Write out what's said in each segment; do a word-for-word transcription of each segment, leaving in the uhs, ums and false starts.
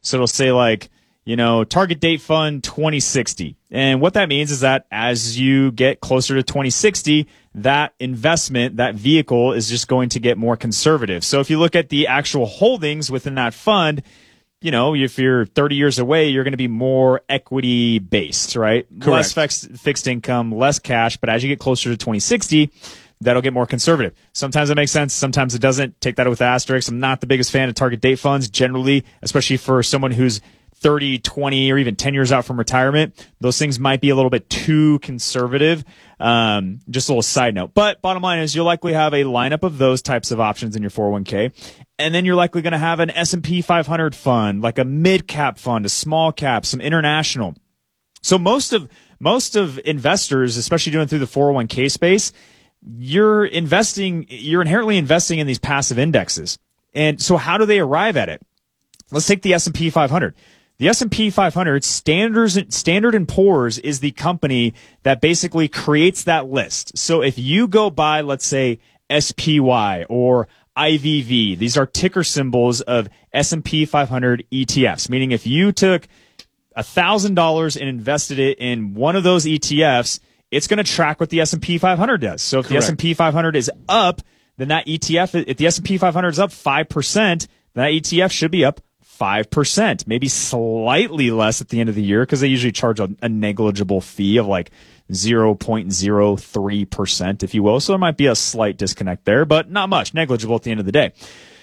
So it'll say like, you know, target date fund twenty sixty. And what that means is that as you get closer to twenty sixty, that investment, that vehicle is just going to get more conservative. So if you look at the actual holdings within that fund, you know, if you're thirty years away, you're going to be more equity based, right? Correct. Less fixed, fixed income, less cash. But as you get closer to twenty sixty, that'll get more conservative. Sometimes it makes sense. Sometimes it doesn't. Take that with asterisks. I'm not the biggest fan of target date funds generally, especially for someone who's thirty, twenty, or even ten years out from retirement. Those things might be a little bit too conservative. Um, just a little side note. But bottom line is you'll likely have a lineup of those types of options in your four oh one k. And then you're likely going to have an S and P five hundred fund, like a mid-cap fund, a small cap, some international. So most of most of investors, especially doing through the four oh one k space, you're investing, you're inherently investing in these passive indexes. And so how do they arrive at it? Let's take the S and P five hundred. The S and P five hundred, Standards, Standard and Poor's is the company that basically creates that list. So if you go by, let's say, S P Y or I V V, these are ticker symbols of S and P five hundred E T Fs, meaning if you took one thousand dollars and invested it in one of those E T Fs, it's going to track what the S and P five hundred does. So if Correct. The S and P five hundred is up, then that E T F, if the S and P five hundred is up five percent, that E T F should be up five percent, maybe slightly less at the end of the year because they usually charge a, a negligible fee of like zero point zero three percent, if you will. So there might be a slight disconnect there, but not much, negligible at the end of the day.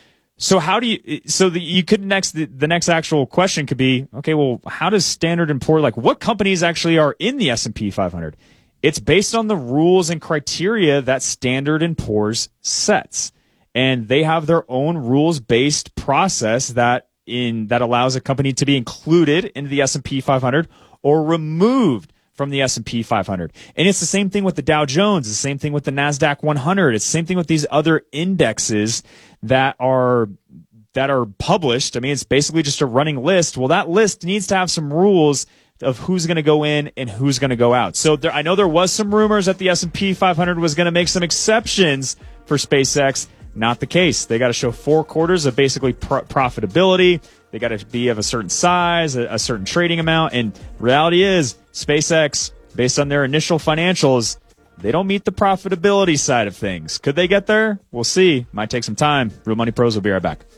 So how do you, so the, you could next, the, the next actual question could be, okay, well, how does Standard and Poor, like what companies actually are in the S and P five hundred? It's based on the rules and criteria that Standard and Poor's sets. And they have their own rules-based process that in that allows a company to be included in the S and P five hundred or removed from the S and P five hundred. And it's the same thing with the Dow Jones, the same thing with the NASDAQ one hundred. It's the same thing with these other indexes that are that are published. I mean, it's basically just a running list. Well, that list needs to have some rules of who's going to go in and who's going to go out. So there, I know there was some rumors that the S and P five hundred was going to make some exceptions for SpaceX. Not the case. They got to show four quarters of basically pro- profitability. They got to be of a certain size, a, a certain trading amount. And reality is SpaceX, based on their initial financials, they don't meet the profitability side of things. Could they get there? We'll see. Might take some time. Real Money Pros will be right back.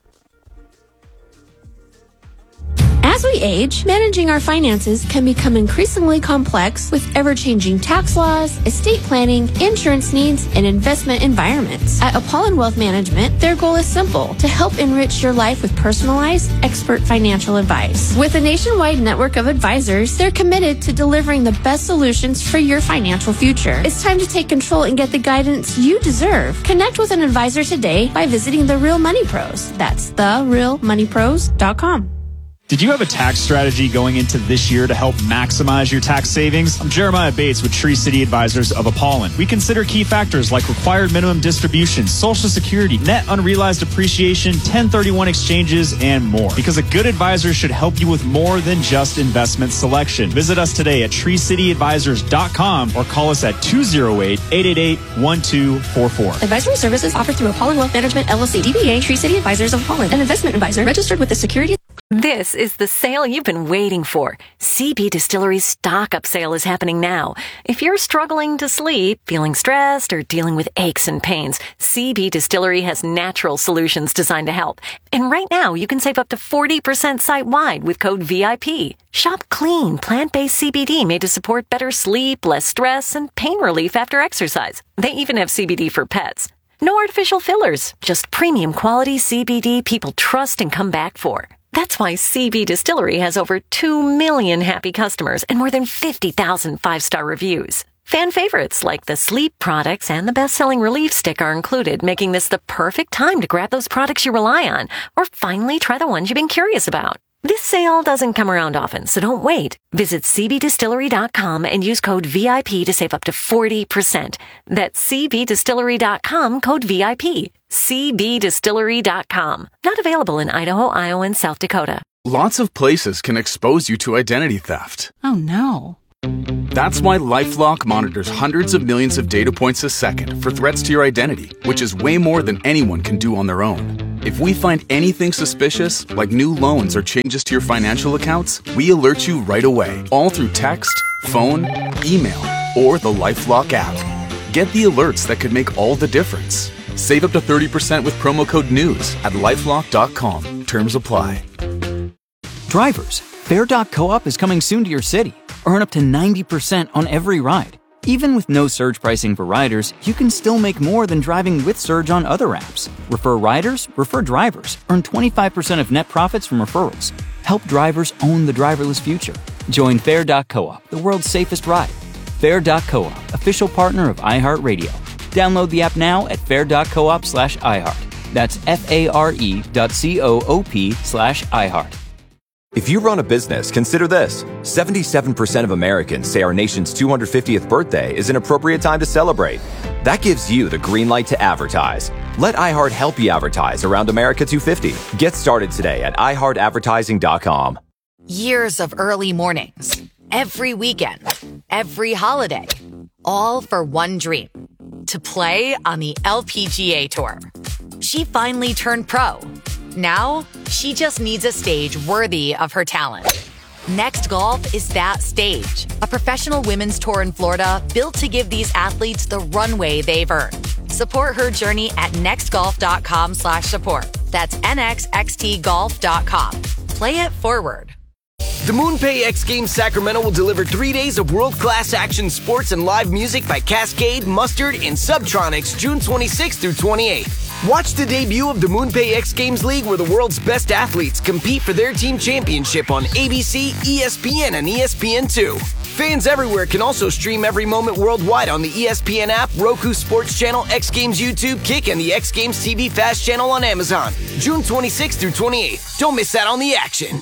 As we age, managing our finances can become increasingly complex with ever-changing tax laws, estate planning, insurance needs, and investment environments. At Apollon Wealth Management, their goal is simple: to help enrich your life with personalized, expert financial advice. With a nationwide network of advisors, they're committed to delivering the best solutions for your financial future. It's time to take control and get the guidance you deserve. Connect with an advisor today by visiting The Real Money Pros. That's the real money pros dot com. Did you have a tax strategy going into this year to help maximize your tax savings? I'm Jeremiah Bates with Tree City Advisors of Apollon. We consider key factors like required minimum distributions, Social Security, net unrealized appreciation, ten thirty-one exchanges, and more. Because a good advisor should help you with more than just investment selection. Visit us today at tree city advisors dot com or call us at two oh eight, eight eight eight, one two four four. Advisory services offered through Apollon Wealth Management, L L C, D B A, Tree City Advisors of Apollon, an investment advisor registered with the Securities. This is the sale you've been waiting for. C B Distillery's stock-up sale is happening now. If you're struggling to sleep, feeling stressed, or dealing with aches and pains, C B Distillery has natural solutions designed to help. And right now, you can save up to forty percent site-wide with code V I P. Shop clean, plant-based C B D made to support better sleep, less stress, and pain relief after exercise. They even have C B D for pets. No artificial fillers, just premium quality C B D people trust and come back for. That's why C B Distillery has over two million happy customers and more than fifty thousand five-star reviews. Fan favorites like the sleep products and the best-selling relief stick are included, making this the perfect time to grab those products you rely on or finally try the ones you've been curious about. This sale doesn't come around often, so don't wait. Visit c b distillery dot com and use code V I P to save up to forty percent. That's c b distillery dot com, code V I P. c b distillery dot com. Not available in Idaho, Iowa, and South Dakota. Lots of places can expose you to identity theft. Oh, no. That's why LifeLock monitors hundreds of millions of data points a second for threats to your identity, which is way more than anyone can do on their own. If we find anything suspicious, like new loans or changes to your financial accounts, we alert you right away, all through text, phone, email, or the LifeLock app. Get the alerts that could make all the difference. Save up to thirty percent with promo code NEWS at lifelock dot com. Terms apply. Drivers, Fair dot coop is coming soon to your city. Earn up to ninety percent on every ride. Even with no surge pricing for riders, you can still make more than driving with Surge on other apps. Refer riders, refer drivers. Earn twenty-five percent of net profits from referrals. Help drivers own the driverless future. Join Fair dot coop, the world's safest ride. Fair dot coop, official partner of iHeartRadio. Download the app now at fair dot coop slash iHeart. That's F-A-R-E dot C-O-O-P slash iHeart. If you run a business, consider this. seventy-seven percent of Americans say our nation's two hundred fiftieth birthday is an appropriate time to celebrate. That gives you the green light to advertise. Let iHeart help you advertise around America two fifty. Get started today at i heart advertising dot com. Years of early mornings, every weekend, every holiday, all for one dream, to play on the L P G A Tour. She finally turned pro. Now, she just needs a stage worthy of her talent. Next Golf is that stage, a professional women's tour in Florida built to give these athletes the runway they've earned. Support her journey at nextgolf.com slash support. That's N X X T golf dot com. Play it forward. The MoonPay X Games Sacramento will deliver three days of world-class action sports and live music by Cascade, Mustard, and Subtronics June twenty-sixth through twenty-eighth. Watch the debut of the MoonPay X Games League, where the world's best athletes compete for their team championship on A B C, E S P N, and E S P N two. Fans everywhere can also stream every moment worldwide on the E S P N app, Roku Sports Channel, X Games YouTube, Kick, and the X Games T V Fast Channel on Amazon. June twenty-sixth through twenty-eighth. Don't miss out on the action.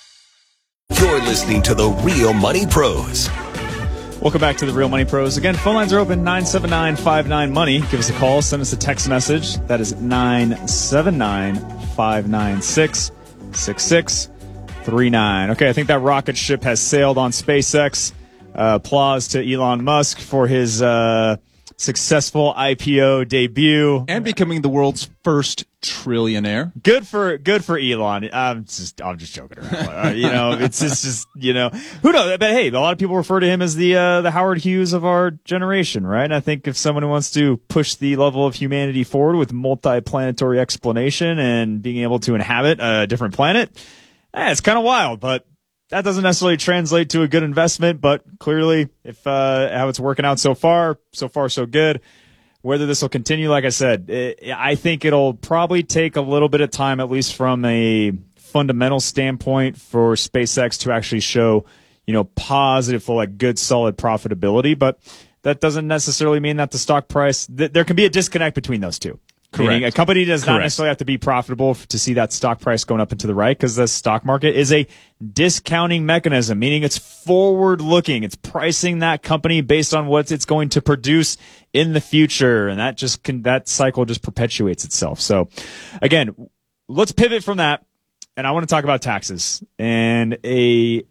You're listening to The Real Money Pros. Welcome back to The Real Money Pros. Again, phone lines are open, nine seven nine, five nine, money. Give us a call, send us a text message. That is nine seven nine, five nine six, six six three nine. Okay, I think that rocket ship has sailed on SpaceX. Uh, applause to Elon Musk for his uh, successful I P O debut. And becoming the world's first trillionaire. Good for good for Elon. I'm just I'm just joking around. Uh, you know, it's just, just you know, who knows? But hey, a lot of people refer to him as the uh, the Howard Hughes of our generation, right? And I think if someone who wants to push the level of humanity forward with multi-planetary explanation and being able to inhabit a different planet, eh, it's kind of wild, but that doesn't necessarily translate to a good investment. But clearly, if uh, how it's working out so far, so far so good. Whether this will continue, like I said, it, I think it'll probably take a little bit of time, at least from a fundamental standpoint, for SpaceX to actually show, you know, positive, full, like good, solid profitability. But that doesn't necessarily mean that the stock price, th- there can be a disconnect between those two. Correct. Meaning a company does Correct. not necessarily have to be profitable to see that stock price going up and to the right, because the stock market is a discounting mechanism, meaning it's forward looking. It's pricing that company based on what it's going to produce in the future. And that just can, that cycle just perpetuates itself. So again, let's pivot from that. And I want to talk about taxes and a,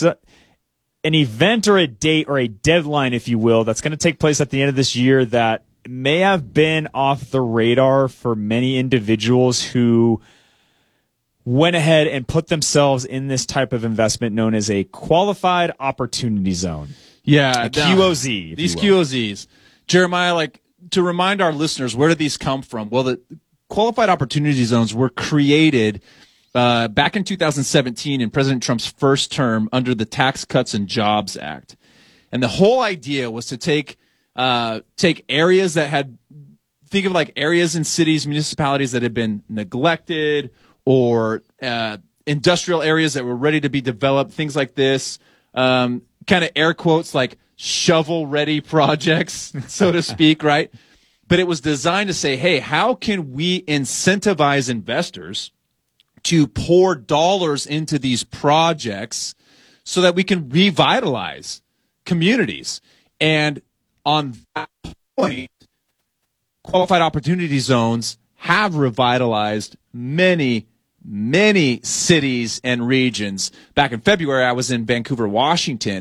an event or a date or a deadline, if you will, that's going to take place at the end of this year that may have been off the radar for many individuals who went ahead and put themselves in this type of investment known as a qualified opportunity zone. Yeah. A Q O Z. These Q O Zs. Jeremiah, like, to remind our listeners, where did these come from? Well, the qualified opportunity zones were created uh, back in two thousand seventeen in President Trump's first term under the Tax Cuts and Jobs Act. And the whole idea was to take Uh, take areas that had, think of like areas in cities, municipalities that had been neglected, or uh, industrial areas that were ready to be developed, things like this, um, kind of air quotes like shovel-ready projects, so to speak, right? But it was designed to say, hey, how can we incentivize investors to pour dollars into these projects so that we can revitalize communities? And on that point, qualified opportunity zones have revitalized many, many cities and regions. Back in February, I was in Vancouver, Washington,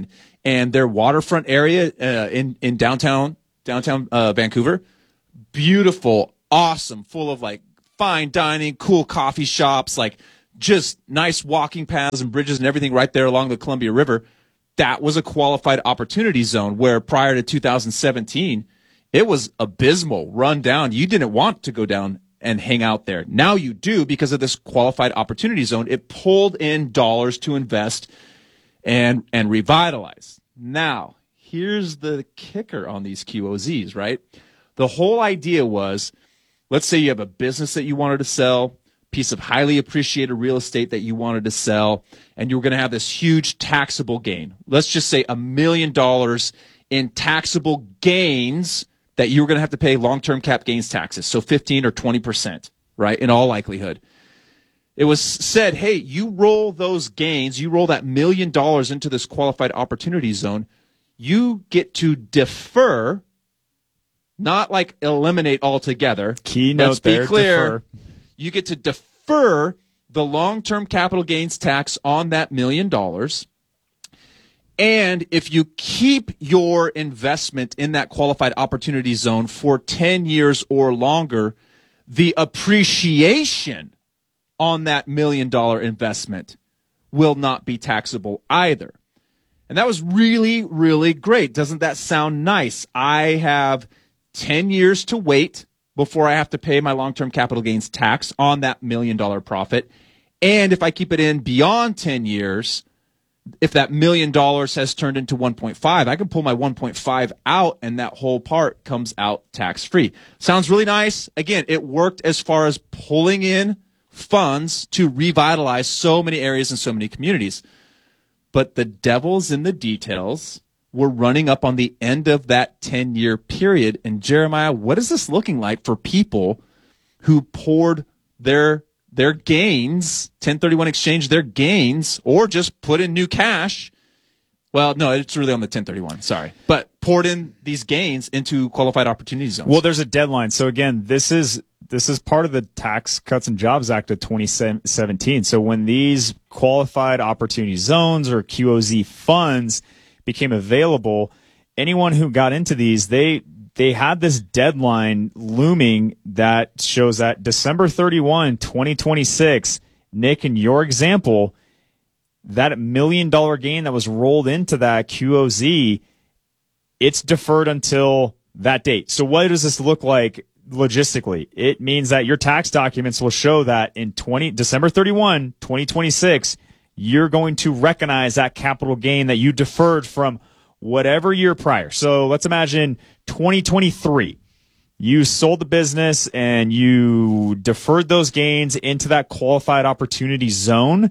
and their waterfront area uh, in in downtown downtown uh, Vancouver, beautiful, awesome, full of like fine dining, cool coffee shops, like just nice walking paths and bridges and everything right there along the Columbia River. That was a qualified opportunity zone where prior to two thousand seventeen, it was abysmal, run down. You didn't want to go down and hang out there. Now you do because of this qualified opportunity zone. It pulled in dollars to invest and and revitalize. Now, here's the kicker on these Q O Zs, right? The whole idea was, let's say you have a business that you wanted to sell, piece of highly appreciated real estate that you wanted to sell, and you were going to have this huge taxable gain. Let's just say a million dollars in taxable gains that you were going to have to pay long-term cap gains taxes, so fifteen or twenty percent, right, in all likelihood. It was said, hey, you roll those gains, you roll that million dollars into this qualified opportunity zone, you get to defer, not like eliminate altogether. Keynote Let's be there, clear. defer. You get to defer the long-term capital gains tax on that million dollars. And if you keep your investment in that qualified opportunity zone for ten years or longer, the appreciation on that million dollar investment will not be taxable either. And that was really, really great. Doesn't that sound nice? I have ten years to wait before I have to pay my long-term capital gains tax on that million dollar profit. And if I keep it in beyond ten years, if that million dollars has turned into one point five, I can pull my one point five out and that whole part comes out tax-free. Sounds really nice. Again, it worked as far as pulling in funds to revitalize so many areas and so many communities. But the devil's in the details. We're running up on the end of that ten-year period. And Jeremiah, what is this looking like for people who poured their their gains, ten thirty-one exchange their gains, or just put in new cash? Well, no, it's really on the ten thirty-one, sorry. But poured in these gains into qualified opportunity zones. Well, there's a deadline. So again, this is this is part of the Tax Cuts and Jobs Act of twenty seventeen. So when these qualified opportunity zones or Q O Z funds became available, anyone who got into these, they they had this deadline looming that shows that December thirty-first, twenty twenty-six, Nick, in your example, that million dollar gain that was rolled into that Q O Z, it's deferred until that date. So what does this look like logistically? It means that your tax documents will show that in twenty December thirty-first, twenty twenty-six, you're going to recognize that capital gain that you deferred from whatever year prior. So let's imagine twenty twenty-three. You sold the business and you deferred those gains into that qualified opportunity zone.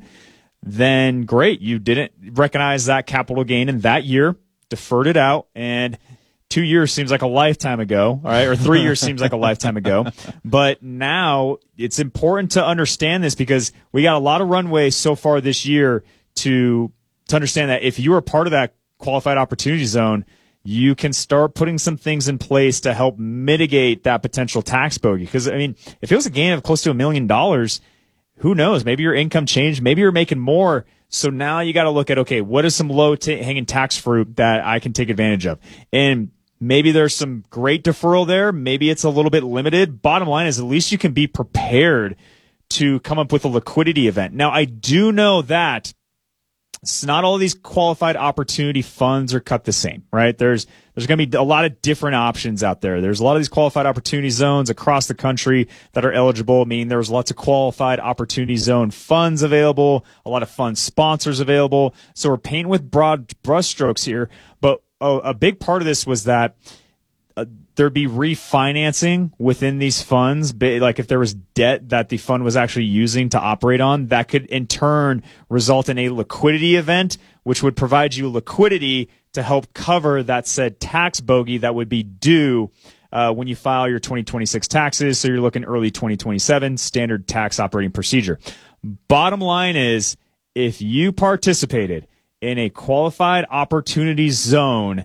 Then great, you didn't recognize that capital gain in that year, deferred it out, and two years seems like a lifetime ago, all right, or three years seems like a lifetime ago. But now it's important to understand this because we got a lot of runway so far this year to to understand that if you are part of that qualified opportunity zone, you can start putting some things in place to help mitigate that potential tax bogey. Because, I mean, if it was a gain of close to a million dollars, who knows? Maybe your income changed. Maybe you're making more. So now you got to look at, okay, what is some low t- hanging tax fruit that I can take advantage of? And maybe there's some great deferral there. Maybe it's a little bit limited. Bottom line is at least you can be prepared to come up with a liquidity event. Now, I do know that it's not all of these qualified opportunity funds are cut the same, right? There's there's going to be a lot of different options out there. There's a lot of these qualified opportunity zones across the country that are eligible. I mean, there's lots of qualified opportunity zone funds available, a lot of fund sponsors available. So we're painting with broad brushstrokes here. But a, a big part of this was that uh, there'd be refinancing within these funds. Like if there was debt that the fund was actually using to operate on, that could in turn result in a liquidity event, which would provide you liquidity to help cover that said tax bogey that would be due uh, when you file your twenty twenty-six taxes. So you're looking early twenty twenty-seven, standard tax operating procedure. Bottom line is, if you participated in a qualified opportunity zone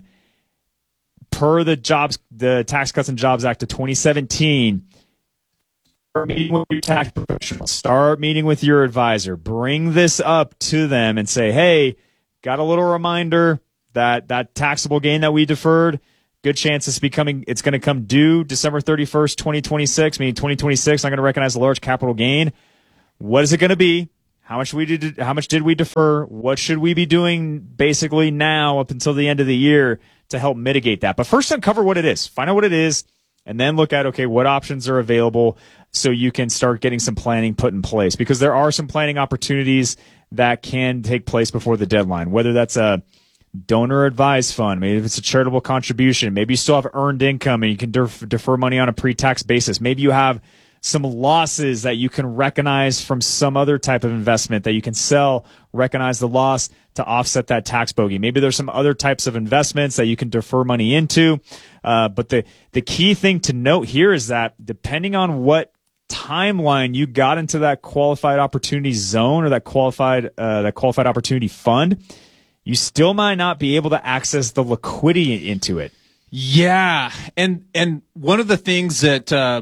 per the jobs, the Tax Cuts and Jobs Act of twenty seventeen, start meeting with your tax professional, start meeting with your advisor, bring this up to them and say, hey, got a little reminder. that that taxable gain that we deferred, good chance it's becoming it's going to come due December thirty-first, twenty twenty-six, meaning twenty twenty-six, I'm going to recognize a large capital gain. What is it going to be? How much we did how much did we defer? What should we be doing basically now up until the end of the year to help mitigate that? But first uncover what it is. Find out what it is, and then look at, okay, what options are available so you can start getting some planning put in place, because there are some planning opportunities that can take place before the deadline, whether that's a donor advised fund, maybe if it's a charitable contribution, maybe you still have earned income and you can def- defer money on a pre-tax basis. Maybe you have some losses that you can recognize from some other type of investment that you can sell, recognize the loss to offset that tax bogey. Maybe there's some other types of investments that you can defer money into. Uh, but the, the key thing to note here is that depending on what timeline you got into that qualified opportunity zone or that qualified, uh, that qualified opportunity fund, you still might not be able to access the liquidity into it. Yeah. And, and one of the things that, uh,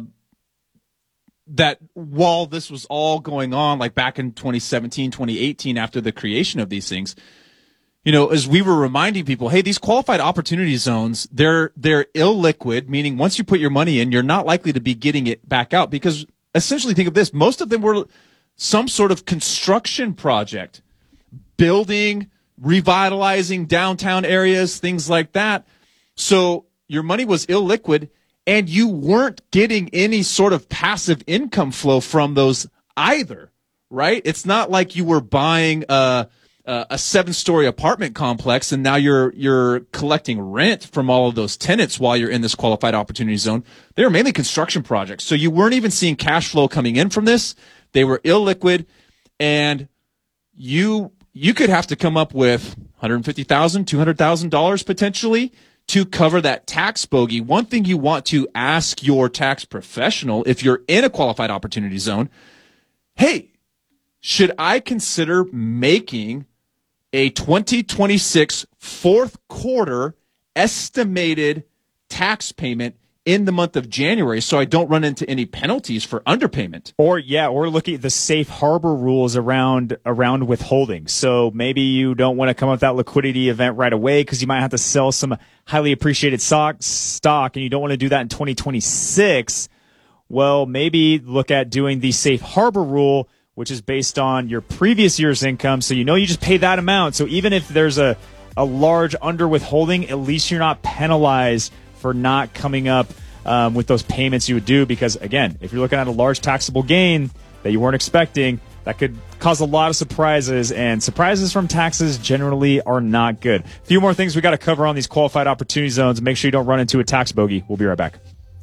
that while this was all going on, like back in twenty seventeen, twenty eighteen, after the creation of these things, you know, as we were reminding people, hey, these qualified opportunity zones, they're, they're illiquid, meaning once you put your money in, you're not likely to be getting it back out, because essentially think of this, most of them were some sort of construction project, building, revitalizing downtown areas, things like that. So your money was illiquid, and you weren't getting any sort of passive income flow from those either, right? It's not like you were buying a, a seven-story apartment complex and now you're you're collecting rent from all of those tenants while you're in this qualified opportunity zone. They were mainly construction projects, so you weren't even seeing cash flow coming in from this. They were illiquid, and you you could have to come up with one hundred fifty thousand dollars, two hundred thousand dollars potentially to cover that tax bogey. One thing you want to ask your tax professional if you're in a qualified opportunity zone, hey, should I consider making a twenty twenty-six fourth quarter estimated tax payment in the month of January so I don't run into any penalties for underpayment? Or, yeah, or looking at the safe harbor rules around around withholding. So maybe you don't want to come up with that liquidity event right away because you might have to sell some highly appreciated stock, stock, and you don't want to do that in twenty twenty-six. Well, maybe look at doing the safe harbor rule, which is based on your previous year's income. So you know you just pay that amount. So even if there's a, a large under withholding, at least you're not penalized for not coming up um, with those payments you would do. Because, again, if you're looking at a large taxable gain that you weren't expecting, that could cause a lot of surprises, and surprises from taxes generally are not good. A few more things we got to cover on these qualified opportunity zones. Make sure you don't run into a tax bogey. We'll be right back.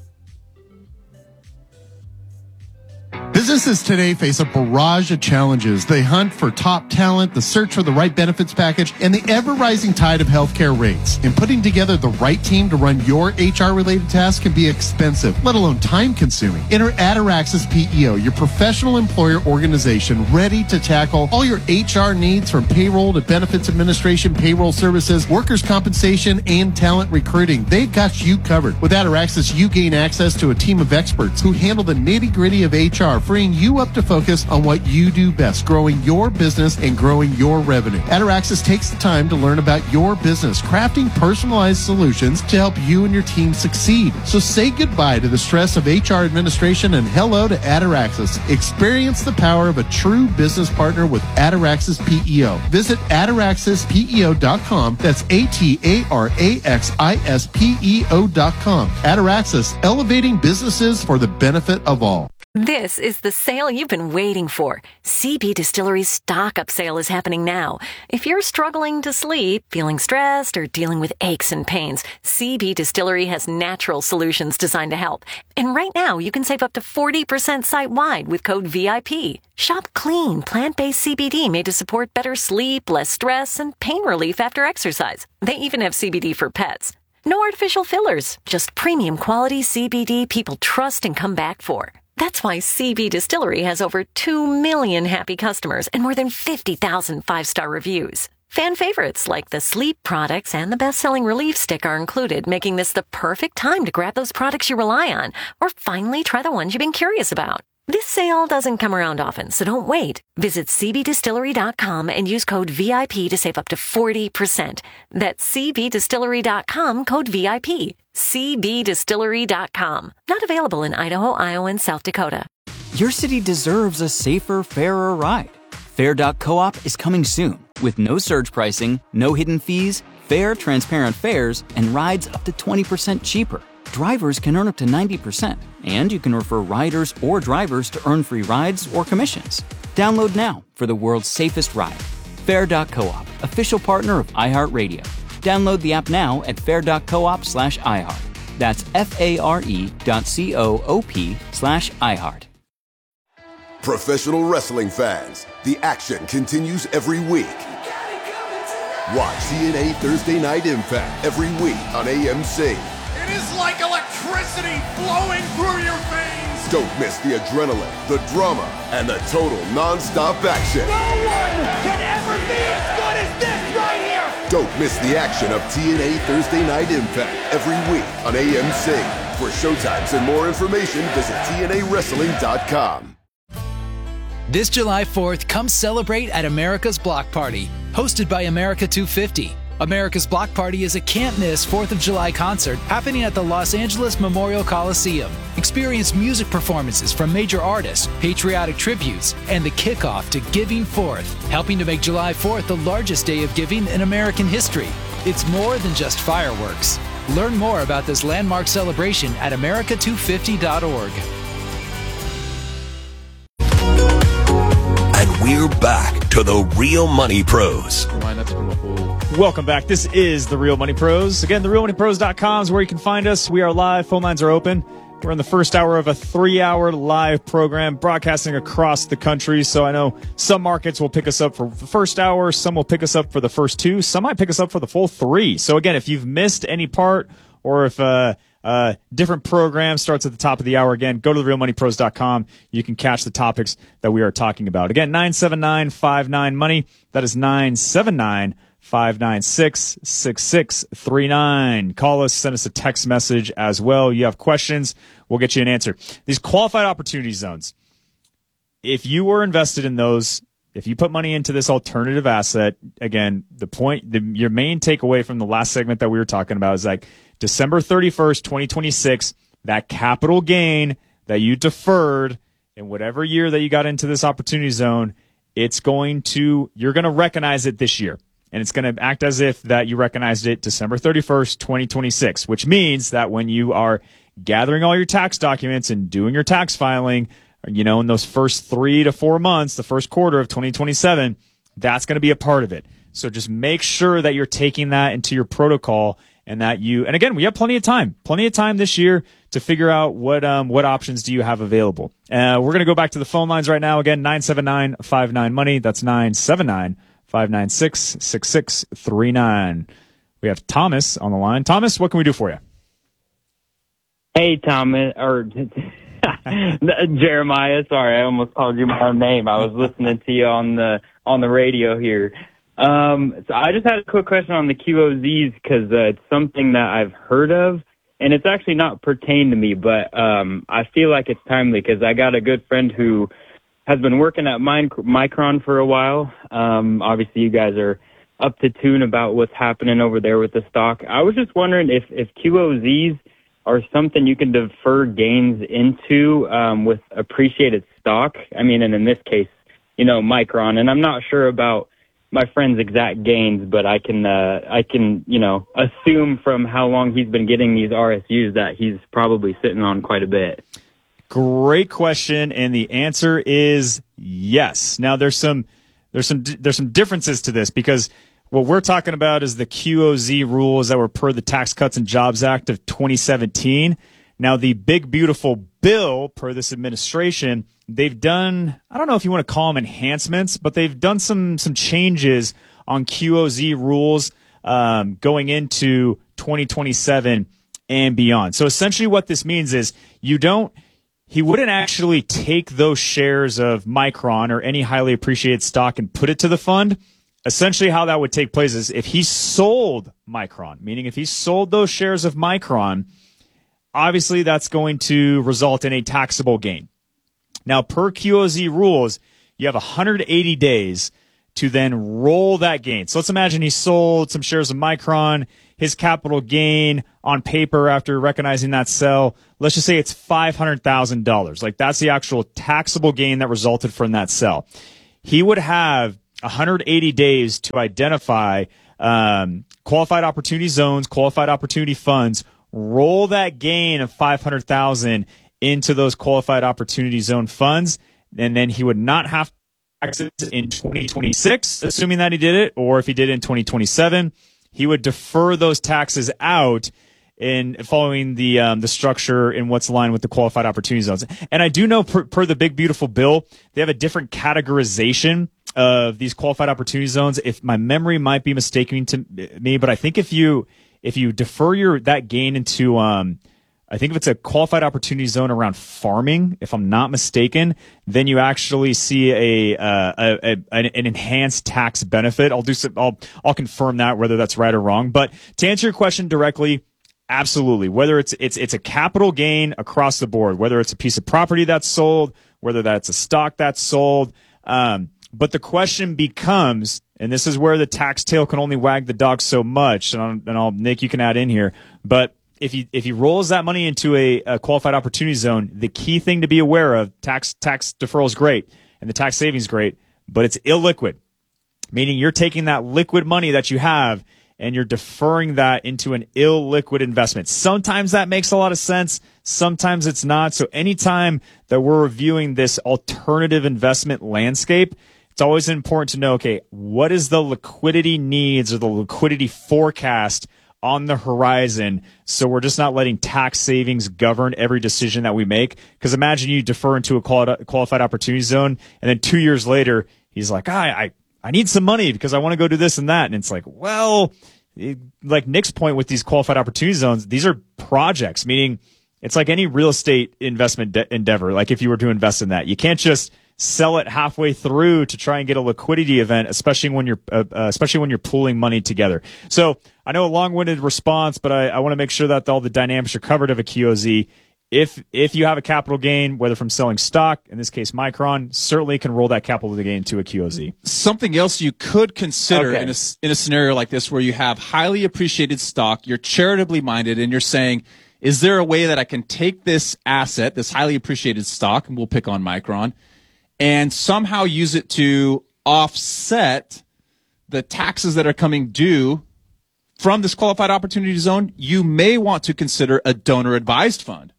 Businesses today face a barrage of challenges. They hunt for top talent, the search for the right benefits package, and the ever-rising tide of healthcare rates. And putting together the right team to run your H R-related tasks can be expensive, let alone time-consuming. Enter Ataraxis P E O, your professional employer organization ready to tackle all your H R needs, from payroll to benefits administration, payroll services, workers' compensation, and talent recruiting. They've got you covered. With Ataraxis, you gain access to a team of experts who handle the nitty-gritty of H R, freeing you up to focus on what you do best, growing your business and growing your revenue. Ataraxis takes the time to learn about your business, crafting personalized solutions to help you and your team succeed. So say goodbye to the stress of H R administration and hello to Ataraxis. Experience the power of a true business partner with Ataraxis P E O. Visit ataraxis P E O dot com. That's A T A R A X I S P E O dot com. Ataraxis, elevating businesses for the benefit of all. This is the sale you've been waiting for. C B Distillery's stock-up sale is happening now. If you're struggling to sleep, feeling stressed, or dealing with aches and pains, C B Distillery has natural solutions designed to help. And right now, you can save up to forty percent site-wide with code V I P. Shop clean, plant-based C B D made to support better sleep, less stress, and pain relief after exercise. They even have C B D for pets. No artificial fillers, just premium quality C B D people trust and come back for. That's why C B Distillery has over two million happy customers and more than fifty thousand five-star reviews. Fan favorites like the sleep products and the best-selling relief stick are included, making this the perfect time to grab those products you rely on, or finally try the ones you've been curious about. This sale doesn't come around often, so don't wait. Visit c b distillery dot com and use code V I P to save up to forty percent. That's c b distillery dot com, code V I P. c b distillery dot com. Not available in Idaho, Iowa, and South Dakota. Your city deserves a safer, fairer ride. Fair dot coop is coming soon with no surge pricing, no hidden fees, fair, transparent fares, and rides up to twenty percent cheaper. Drivers can earn up to ninety percent, and you can refer riders or drivers to earn free rides or commissions. Download now for the world's safest ride. Fair dot coop, official partner of iHeartRadio. Download the app now at fair dot coop slash iHeart. That's F-A-R-E dot C-O-O-P slash iHeart. Professional wrestling fans, the action continues every week. Watch T N A Thursday Night Impact every week on A M C. It is like electricity flowing through your veins. Don't miss the adrenaline, the drama, and the total non-stop action. No one can ever be as good as this right here. Don't miss the action of T N A Thursday Night Impact every week on A M C. For showtimes and more information, visit T N A wrestling dot com. This July fourth, come celebrate at America's Block Party, hosted by America two fifty. America's Block Party is a can't-miss fourth of July concert happening at the Los Angeles Memorial Coliseum. Experience music performances from major artists, patriotic tributes, and the kickoff to Giving Fourth, helping to make July fourth the largest day of giving in American history. It's more than just fireworks. Learn more about this landmark celebration at america two fifty dot org. And we're back to the Real Money Pros. Welcome back. This is the Real Money Pros. Again, the real money pros dot com is where you can find us. We are live. Phone lines are open. We're in the first hour of a three-hour live program broadcasting across the country. So I know some markets will pick us up for the first hour. Some will pick us up for the first two. Some might pick us up for the full three. So again, if you've missed any part or if uh Uh, different program starts at the top of the hour. Again, go to the real money pros dot com. You can catch the topics that we are talking about. Again, nine seven nine five nine money. That is nine seven nine five nine six six six three nine. Call us, send us a text message as well. You have questions, we'll get you an answer. These qualified opportunity zones, if you were invested in those, if you put money into this alternative asset, again, the point, the, your main takeaway from the last segment that we were talking about is like, December thirty-first, twenty twenty-six, that capital gain that you deferred in whatever year that you got into this opportunity zone, it's going to, you're going to recognize it this year. And it's going to act as if that you recognized it December thirty-first, twenty twenty-six, which means that when you are gathering all your tax documents and doing your tax filing, you know, in those first three to four months, the first quarter of twenty twenty-seven, that's going to be a part of it. So just make sure that you're taking that into your protocol. And that you, and again, we have plenty of time, plenty of time this year to figure out what, um, what options do you have available. Uh, we're going to go back to the phone lines right now. Again, nine seven nine five nine money. That's nine seven nine five nine six six six three nine. We have Thomas on the line. Thomas, what can we do for you? Hey, Thomas, or Jeremiah. Sorry, I almost called you my own name. I was listening to you on the, on the radio here. Um, so I just had a quick question on the Q O Zs because uh, it's something that I've heard of, and it's actually not pertained to me, but um, I feel like it's timely because I got a good friend who has been working at Micron for a while. Um, obviously, you guys are up to tune about what's happening over there with the stock. I was just wondering if, if Q O Zs are something you can defer gains into um, with appreciated stock. I mean, and in this case, you know, Micron, and I'm not sure about my friend's exact gains, but I can, uh, I can, you know, assume from how long he's been getting these R S Us that he's probably sitting on quite a bit. Great question. And the answer is yes. Now there's some, there's some, there's some differences to this because what we're talking about is the Q O Z rules that were per the Tax Cuts and Jobs Act of twenty seventeen. Now the big, beautiful bill per this administration, they've done, I don't know if you want to call them enhancements, but they've done some some changes on Q O Z rules um, going into twenty twenty-seven and beyond. So essentially what this means is you don't, he wouldn't actually take those shares of Micron or any highly appreciated stock and put it to the fund. Essentially how that would take place is if he sold Micron, meaning if he sold those shares of Micron, obviously that's going to result in a taxable gain. Now, per Q O Z rules, you have one hundred eighty days to then roll that gain. So let's imagine he sold some shares of Micron, his capital gain on paper after recognizing that sell. Let's just say it's five hundred thousand dollars. Like that's the actual taxable gain that resulted from that sell. He would have one hundred eighty days to identify um, qualified opportunity zones, qualified opportunity funds, roll that gain of five hundred thousand dollars into those qualified opportunity zone funds, and then he would not have taxes in twenty twenty-six, assuming that he did it, or if he did it in twenty twenty-seven, he would defer those taxes out in following the um, the structure in what's aligned with the qualified opportunity zones. And I do know per, per the Big Beautiful Bill, they have a different categorization of these qualified opportunity zones. If my memory might be mistaken to me, but I think if you if you defer your that gain into um I think if it's a qualified opportunity zone around farming, if I'm not mistaken, then you actually see a, uh, a, a an, an enhanced tax benefit. I'll do some, I'll I'll confirm that whether that's right or wrong. But to answer your question directly, absolutely. Whether it's it's it's a capital gain across the board, whether it's a piece of property that's sold, whether that's a stock that's sold. Um, but the question becomes, and this is where the tax tail can only wag the dog so much. And I'll, and I'll Nick, you can add in here, but. If he if he rolls that money into a, a qualified opportunity zone, the key thing to be aware of, tax tax deferral is great and the tax savings is great, but it's illiquid, meaning you're taking that liquid money that you have and you're deferring that into an illiquid investment. Sometimes that makes a lot of sense. Sometimes it's not. So anytime that we're reviewing this alternative investment landscape, it's always important to know, okay, what is the liquidity needs or the liquidity forecast on the horizon, so we're just not letting tax savings govern every decision that we make. Because imagine you defer into a qualified opportunity zone, and then two years later, he's like, ah, I, I need some money because I want to go do this and that. And it's like, well, it, like Nick's point with these qualified opportunity zones, these are projects, meaning it's like any real estate investment de- endeavor. Like if you were to invest in that, you can't just sell it halfway through to try and get a liquidity event, especially when you're uh, uh, especially when you're pooling money together. So I know a long-winded response, but I, I want to make sure that all the dynamics are covered of a Q O Z. If if you have a capital gain, whether from selling stock, in this case Micron, certainly can roll that capital gain to a Q O Z. Something else you could consider Okay. in a in a scenario like this, where you have highly appreciated stock, you're charitably minded, and you're saying, is there a way that I can take this asset, this highly appreciated stock, and we'll pick on Micron, and somehow use it to offset the taxes that are coming due from this qualified opportunity zone? You may want to consider a donor advised fund,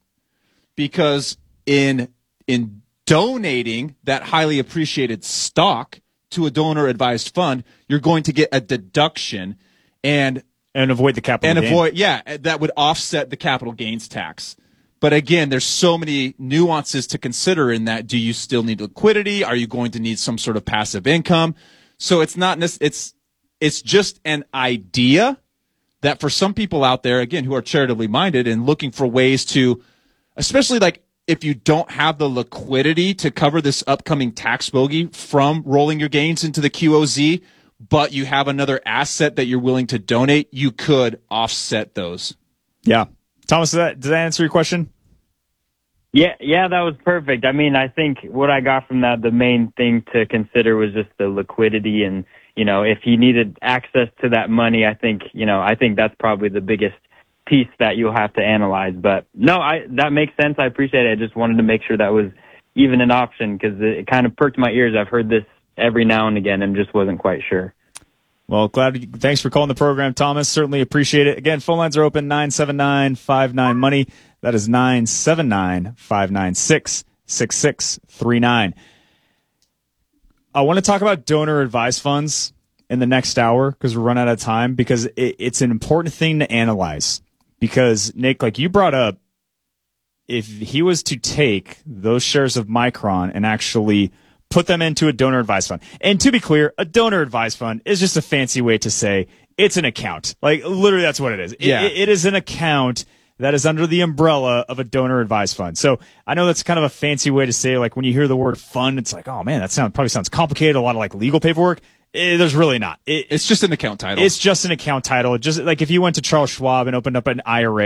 because in in donating that highly appreciated stock to a donor advised fund, you're going to get a deduction and and avoid the capital and gain. avoid yeah that would offset the capital gains tax. But again, there's so many nuances to consider in that. Do you still need liquidity? Are you going to need some sort of passive income? So it's not, it's, it's just an idea that for some people out there, again, who are charitably minded and looking for ways to, especially like if you don't have the liquidity to cover this upcoming tax bogey from rolling your gains into the Q O Z, but you have another asset that you're willing to donate, you could offset those. Yeah. Thomas, does that, does that answer your question? Yeah, yeah, that was perfect. I mean, I think what I got from that, the main thing to consider was just the liquidity, and, you know, if he needed access to that money, I think, you know, I think that's probably the biggest piece that you'll have to analyze. But no, I, that makes sense. I appreciate it. I just wanted to make sure that was even an option, because it kind of perked my ears. I've heard this every now and again and just wasn't quite sure. Well, glad. You, thanks for calling the program, Thomas. Certainly appreciate it. Again, phone lines are open, nine seven nine, five nine, money. That is nine seven nine, five nine six, six six three nine. I want to talk about donor advised funds in the next hour because we're running out of time, because it, it's an important thing to analyze. Because, Nick, like you brought up, if he was to take those shares of Micron and actually put them into a donor advised fund. And to be clear, a donor advised fund is just a fancy way to say it's an account. Like literally that's what it is. It, Yeah. it, it is an account that is under the umbrella of a donor advised fund. So I know that's kind of a fancy way to say, like when you hear the word fund, it's like, oh man, that sounds probably sounds complicated. A lot of like legal paperwork. Eh, there's really not. It, It's just an account title. it's just an account title. Just like if you went to Charles Schwab and opened up an I R A,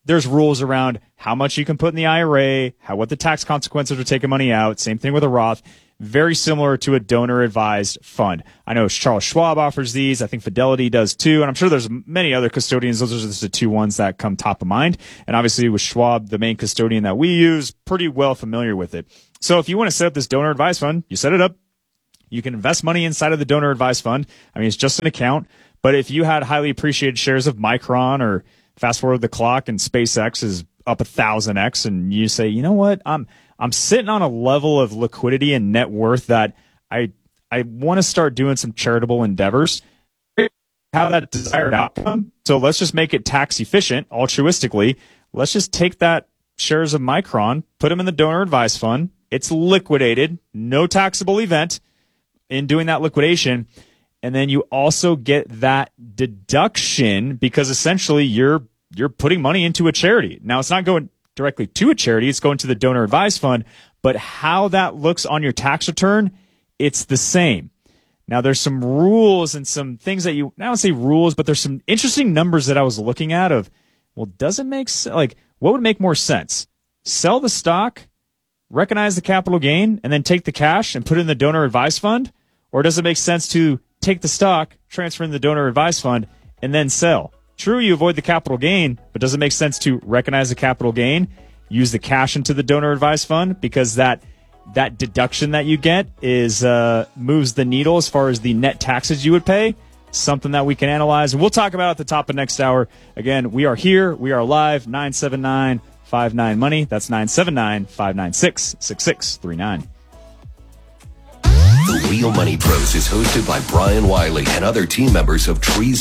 there's rules around how much you can put in the I R A, how what the tax consequences are taking money out. Same thing with a Roth. Very similar to a donor-advised fund. I know Charles Schwab offers these. I think Fidelity does too. And I'm sure there's many other custodians. Those are just the two ones that come top of mind. And obviously with Schwab, the main custodian that we use, pretty well familiar with it. So if you want to set up this donor-advised fund, you set it up. You can invest money inside of the donor-advised fund. I mean, it's just an account. But if you had highly appreciated shares of Micron, or fast forward the clock and SpaceX is up a thousand X, and you say, you know what, I'm I'm sitting on a level of liquidity and net worth that I I want to start doing some charitable endeavors, have that desired outcome. So let's just make it tax efficient, altruistically. Let's just take that shares of Micron, put them in the donor advised fund. It's liquidated, no taxable event in doing that liquidation. And then you also get that deduction because essentially you're you're putting money into a charity. Now, it's not going directly to a charity. It's going to the donor advised fund. But how that looks on your tax return, it's the same. Now, there's some rules and some things that you, I don't say rules, but there's some interesting numbers that I was looking at of, well, does it make sense? Like, what would make more sense? Sell the stock, recognize the capital gain, and then take the cash and put it in the donor advised fund? Or does it make sense to take the stock, transfer in the donor advised fund, and then sell? True, you avoid the capital gain, but does it make sense to recognize the capital gain, use the cash into the donor advised fund, because that that deduction that you get is uh, moves the needle as far as the net taxes you would pay? Something that we can analyze, and we'll talk about at the top of next hour. Again, we are here. We are live, nine seven nine, five nine, money. That's nine seven nine, five nine six, six six three nine. The Real Money Pros is hosted by Brian Wiley and other team members of Trees